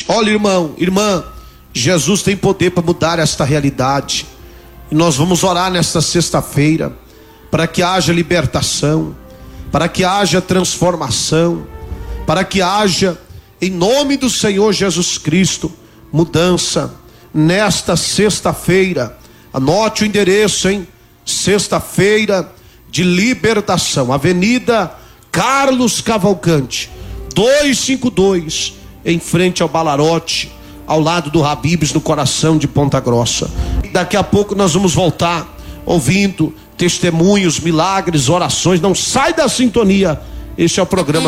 Olha, irmão, irmã, Jesus tem poder para mudar esta realidade. E nós vamos orar nesta sexta-feira para que haja libertação, para que haja transformação, para que haja, em nome do Senhor Jesus Cristo, mudança. Nesta sexta-feira, anote o endereço, hein? Sexta-feira de libertação, Avenida Carlos Cavalcante, 252, em frente ao Balarote, ao lado do Habib's, no coração de Ponta Grossa. Daqui a pouco nós vamos voltar ouvindo testemunhos, milagres, orações. Não sai da sintonia. Este é o programa